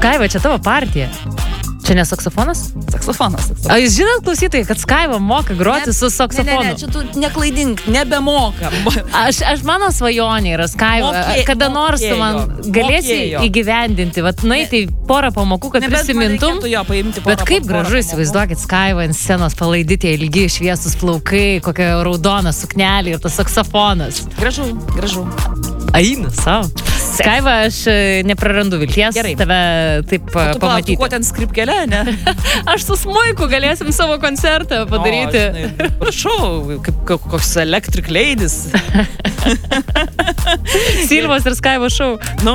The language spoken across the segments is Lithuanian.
Skaiva, čia tavo partija. Čia ne saksofonas? Saksofonas. A jūs žinot, klausytojai, kad Skaiva moka groti su saksofonu? Ne, čia tu neklaidink, nebemoka. Aš mano svajonė yra Skaiva, kada nors tu man galėsi įgyvendinti, vat nueiti porą pamokų, kad prisimintum. Bet kaip gražu, įsivaizduokit, Skaiva ant scenos palaidyti, ilgi šviesus plaukai, kokia raudona suknelė ir tas saksofonas. Gražu. Aina savo. Skaiva, aš neprarandu vilties. Gerai. Tave taip pamatyti. Kuo ten skripkelė, ne? Aš su smuiku galėsim savo koncertą padaryti. Prašau, kaip koks Electric Ladies. Silvos ir Skaiva šou. Nu.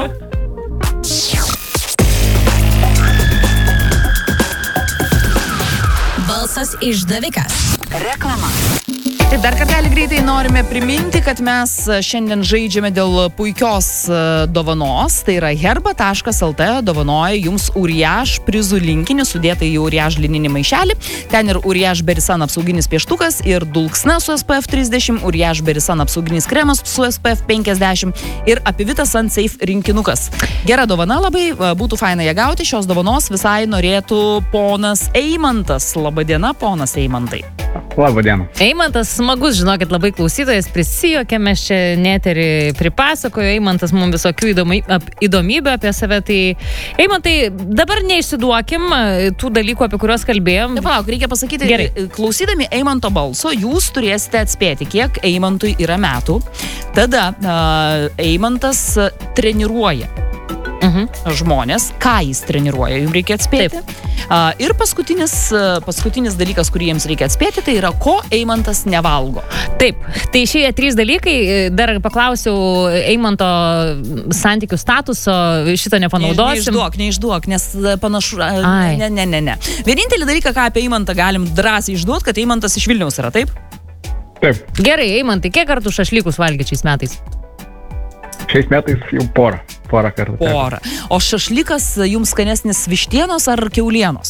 Balsas išdavikas. Reklama. Tai dar kartelį greitai norime priminti, kad mes šiandien žaidžiame dėl puikios dovanos. Tai yra herba.lt dovanoja jums Uriaž prizų linkinį sudėtą į Uriaž lininį maišelį. Ten ir Uriaž Berisan apsauginis pieštukas ir dulksna su SPF 30, Uriaž Berisan apsauginis kremas su SPF 50 ir Apivitas Sunsafe rinkinukas. Gera dovana labai, būtų faina ją gauti. Šios dovanos visai norėtų ponas Eimantas. Labadiena, ponas Eimantai. Labadiena. Eimantas smagus, žinokit, labai klausytojas, prisijokė, mes čia neterį pripasakojo, Eimantas mums visokių įdomybių apie save, tai Eimantai, dabar neišsiduokim tų dalykų, apie kuriuos kalbėjom. Taip, palauk, reikia pasakyti, Gerai. Klausydami Eimanto balso, jūs turėsite atspėti, kiek Eimantui yra metų. Tada Eimantas treniruoja žmonės, ką jis treniruoja, jums reikia atspėti. Ir paskutinis dalykas, kurį jiems reikia atspėti, tai yra, ko Eimantas nevalgo. Taip, tai šie 3 dalykai, dar paklausiau Eimanto santykių statuso, šito nepanaudosim. Neišduok, nes panašu... Ne. Vienintelį dalyką, ką apie Eimantą galim drąsiai išduoti, kad Eimantas iš Vilniaus yra, taip? Taip. Gerai, Eimantai, kiek kartų šašlykus valgėt šiais metais? Šiais metais jau porą kartų. Porą. O šašlykas jums skanesnis vištienos ar kiaulienos?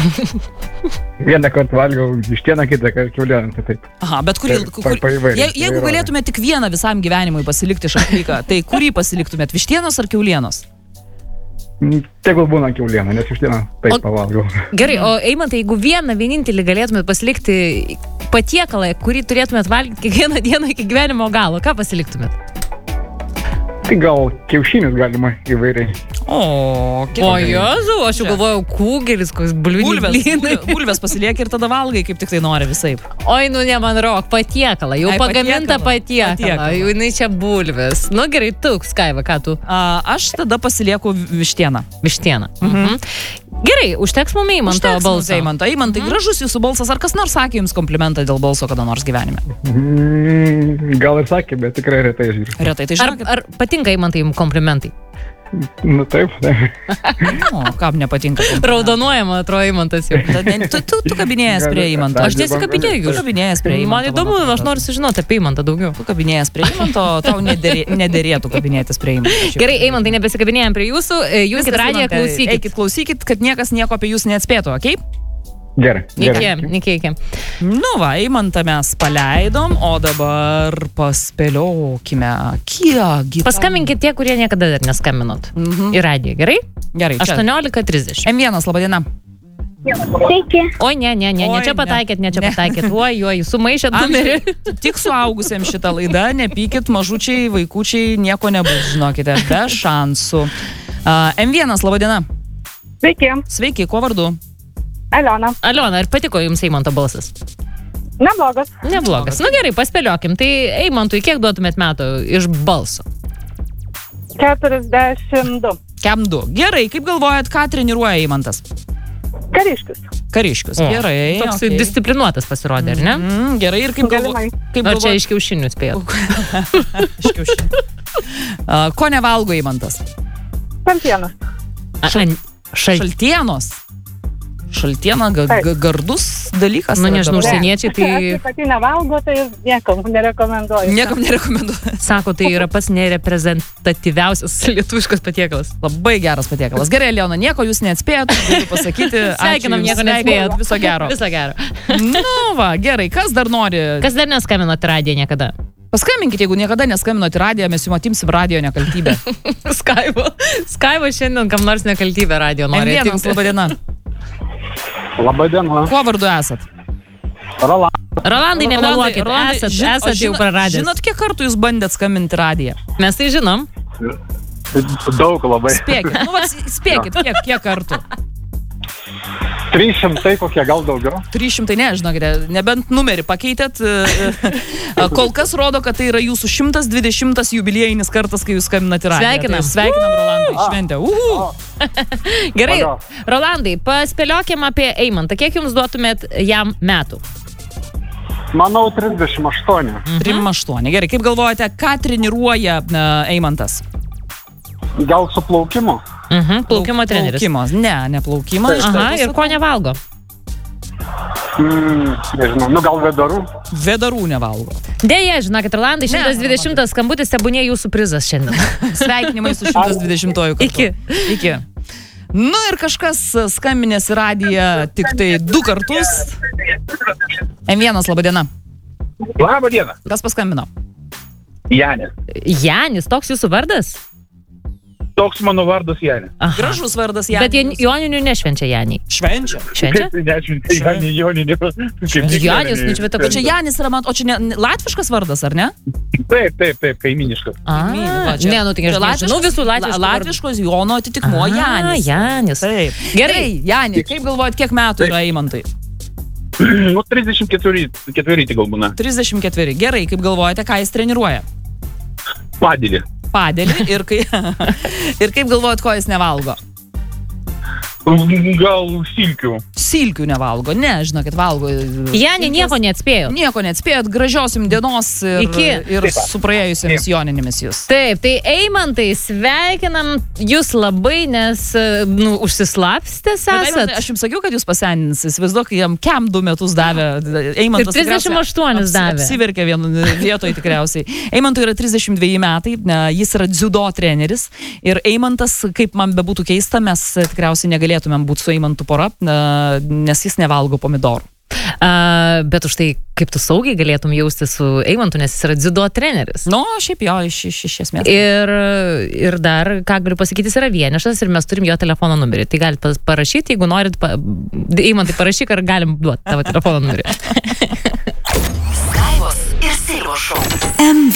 Vieną kartą valgiau vištieną, kitą kartą kiaulieną, tai taip. Aha, bet jeigu galėtume tik vieną visam gyvenimui pasilikti šašlyką, tai kurį pasiliktumėt, vištienos ar kiaulienos? Tegul būna kiauliena, nes vištieną taip pavalgiau. Gerai, o Eimantai, jeigu vienintelį galėtumėt pasilikti patiekalą, kurį turėtumėt valgyti kiekvieną dieną iki gyvenimo galo, ką pasiliktumėt? Tai gal kiaušinius galima įvairiai. O Jėzau, aš jau galvojau, kūgelis, koks bulvės pasilieki ir tada valgai, kaip tik tai nori visaip. Oi, nu ne man rok, patiekalą, jau pagaminta patiekalą, jau jinai čia bulvės. Nu gerai, tu, Skaiva, ką tu? Aš tada pasilieku vištieną. Vištieną. Gerai, užteks mum Eimanto balso. Eimantai, gražus jūsų balsas, ar kas nors sakė jums komplimentą dėl balso kada nors gyvenime? Gal ir sakė, bet tikrai retai išgirstu. Retai, tai žinokit. Ar patinka Eimantai jums komplimentai? Nu taip. O, kam nepatinka? Raudonuojama, atrodo, Eimantas jau. Tu kabinėjęs prie Eimanto. Aš nesikabinėjau. Tu kabinėjęs prie Eimanto. Man įdomu, aš noriu sužinoti apie Eimantą daugiau. Tu kabinėjęs prie Eimanto, tau nederėtų kabinėtis prie Eimanto. Gerai, Eimantai, nebesikabinėjom prie jūsų. Jūs radiją klausykit. Eikit klausykit, kad niekas nieko apie jūs neatspėtų, okei? Gerai. Iki. Nu va, Eimantą mes paleidom, o dabar paspėliokime, kiek... Paskambinkit tie, kurie niekada dar neskambinot. Į radiją, gerai? Gerai. 18:30. M1, labadiena. Sveiki. Oi, ne, čia pataikėt. Oi, sumaišėt numerį. Tik suaugusiems šitą laidą, nepykit, mažučiai, vaikučiai, nieko nebus, žinokite, be šansų. M1, labadiena. Sveiki, kuo vardu? Aliona, ar patiko jums Eimanto balsas? neblogas. Nu gerai, paspėliokim. Tai Eimantui kiek duotumėt metų iš balso? 42. Kem 2. Gerai, kaip galvojat, ką treniruoja Eimantas? Kariškius. Gerai. Toks disciplinuotas pasirodė, ar ne? Gerai, ir kaip galvojat? Ar čia iš kiaušinių spėjot? Iš kiaušinių. Ko nevalgo Eimantas? Šaltienos. Šaltiena gardus dalykas. Nu, nežinau, užsieniečiai tai... Aš pati nevalgo, tai niekam nerekomenduoju. Sako, tai yra pats nereprezentatyviausias lietuviškas patiekalas. Labai geras patiekalas. Gerai, Leona, nieko jūs neatspėjot, galiu pasakyti. Sveikinam, nieko neatspėjot. Viso gero. Viso gero. Nu va, gerai, kas dar nori? Kas dar neskambinot radiją niekada? Paskambinkite, jeigu niekada neskambinote radiją, mes jums atimsim radijo nekaltybę. Skaivo šiandien kam nors nekaltybę radijo nori. M1, labadiena. Labadiena. Kuo vardu esat? Rolandai, nemeluokit, esat jau praradęs. Žinot, kiek kartų jūs bandėt skambinti radiją? Mes tai žinom. Daug labai. Spėkit, kiek kartų? 300 kokie, gal daugiau? 300, ne, žinokite, nebent numerį pakeitėt. Kol kas rodo, kad tai yra jūsų 120 jubiliejinis kartas, kai jūs skambinate radiją. Sveikinam Rolandai, šventę. Gerai, Rolandai, paspėliokim apie Eimantą. Kiek jums duotumėt jam metų? Manau, 38. 38. Gerai, kaip galvojate, ką treniruoja Eimantas? Gal su plaukimu? Plaukimo treneris. Plaukimas. Ne plaukimo. Aha, ir ko nevalgo? Nežinau, gal vedarų? Vedarų nevalgo. Deja, žinokit, Rolandai, 120 skambutis tebūnė jūsų prizas šiandien. Sveikinimai su 120-oju kartu. Iki. Nu ir kažkas skambinės į radiją tik tai 2 kartus. M1, labadiena. Labadiena. Kas paskambino? Janis. Janis, toks jūsų vardas? Toks mano vardas Janis. Gražus vardas Janis. Bet joninių nešvenčia Janiai. Švenčia? Švenčia? Nešvenčia joninių. Janis, nu čia čia Janis yra, o čia ne latviškas vardas, ar ne? Taip, kaiminiškas. Ne, nu tik aš nežinau visų latviškos Jono atitikmuo Janis. Janis. Taip. Gerai, Jani, kaip galvojat, kiek metų yra Eimantai? Nu, 34 gal būna. 34. Gerai, kaip galvojate, ką jis treniruoja? Padelį ir kaip galvojat, ko jis nevalgo? Gal silkių. Silkių nevalgo, ne, žinokit, valgo. Jani, nieko neatspėjot. Nieko neatspėjot, gražiausiam dienos ir su praėjusiamis joninėmis jūs. Taip, tai Eimantai, sveikinam jūs labai, nes užsislapstės esat. Aš jums sakiau, kad jūs pasenins, įsivaizduok, jam kem 2 metus davė. Eimantas ir 38 davė. Apsiverkė vietoje tikriausiai. Eimantui yra 32 metai, jis yra dziudo treneris ir Eimantas, kaip man bebūtų keista, mes tikriausiai negalėtumėm būti su Eimantu pora, nes jis nevalgo pomidorų. Bet už tai, kaip tu saugiai galėtum jausti su Eimantu, nes jis yra dziudo treneris. Nu, šiaip jo, iš esmės. Ir dar, ką galiu pasakyti, jis yra vienišas ir mes turim jo telefono numerį. Tai galite parašyti, jeigu norit, Eimantai parašyk, ar galim duoti tavo telefono numerį. Skaivos ir Silvos šou.